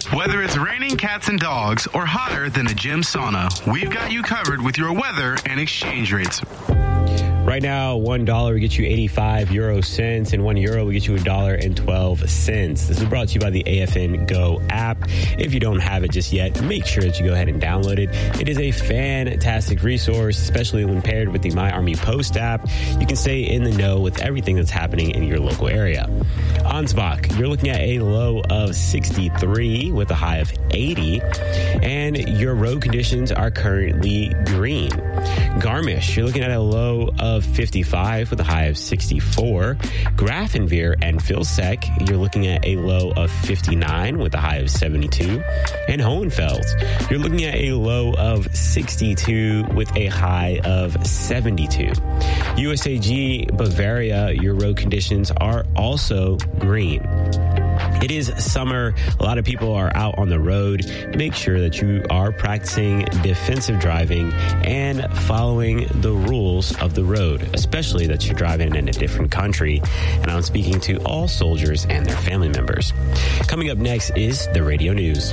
Whether it's raining cats and dogs or hotter than a gym sauna, we've got you covered with your weather and exchange rates. Right now, $1 will get you 85 euro cents, and €1 will get you $1.12. This is brought to you by the AFN Go app. If you don't have it just yet, make sure that you go ahead and download it. It is a fantastic resource, especially when paired with the My Army Post app. You can stay in the know with everything that's happening in your local area. Ansbach, you're looking at a low of 63 with a high of 80, and your road conditions are currently green. Garmisch, you're looking at a low of 55 with a high of 64. Grafenweer and Vilsek, you're looking at a low of 59 with a high of 72. And Hohenfels, you're looking at a low of 62 with a high of 72. USAG Bavaria, your road conditions are also green. It is summer. A lot of people are out on the road. Make sure that you are practicing defensive driving and following the rules of the road, especially that you're driving in a different country. And I'm speaking to all soldiers and their family members. Coming up next is the radio news.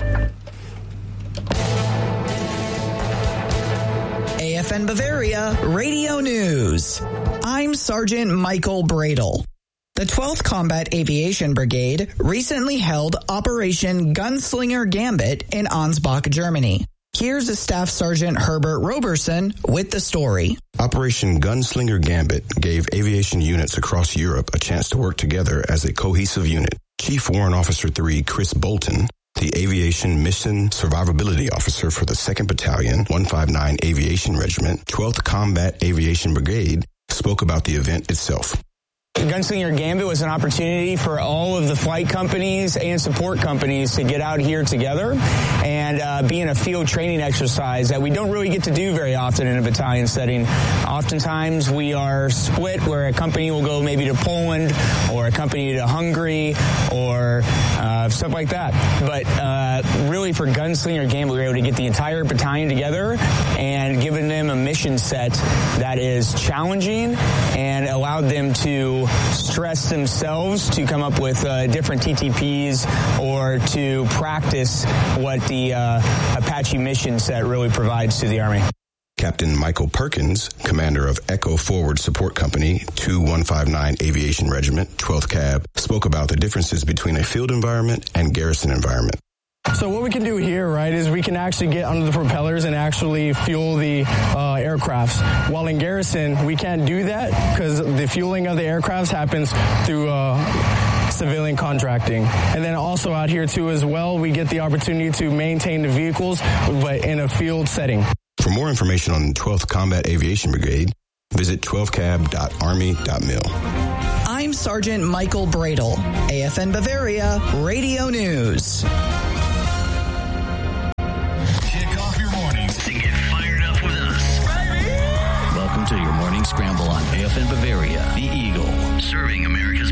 AFN Bavaria Radio News. I'm Sergeant Michael Bradle. The 12th Combat Aviation Brigade recently held Operation Gunslinger Gambit in Ansbach, Germany. Here's a Staff Sergeant Herbert Roberson with the story. Operation Gunslinger Gambit gave aviation units across Europe a chance to work together as a cohesive unit. Chief Warrant Officer 3 Chris Bolton, the Aviation Mission Survivability Officer for the 2nd Battalion, 159 Aviation Regiment, 12th Combat Aviation Brigade, spoke about the event itself. Gunslinger Gambit was an opportunity for all of the flight companies and support companies to get out here together and be in a field training exercise that we don't really get to do very often in a battalion setting. Oftentimes we are split where a company will go maybe to Poland or a company to Hungary or stuff like that. But really for Gunslinger Gambit, we were able to get the entire battalion together and giving them a mission set that is challenging and allowed them to stress themselves to come up with different TTPs or to practice what the Apache mission set really provides to the Army. Captain Michael Perkins, commander of Echo Forward Support Company, 2159 Aviation Regiment, 12th Cab, spoke about the differences between a field environment and garrison environment. So what we can do here, right, is we can actually get under the propellers and actually fuel the aircrafts. While in garrison, we can't do that because the fueling of the aircrafts happens through civilian contracting. And then also out here, too, as well, we get the opportunity to maintain the vehicles, but in a field setting. For more information on 12th Combat Aviation Brigade, visit 12cab.army.mil. I'm Sergeant Michael Bradle, AFN Bavaria Radio News. Welcome to your morning scramble on AFN Bavaria, the Eagle, serving America's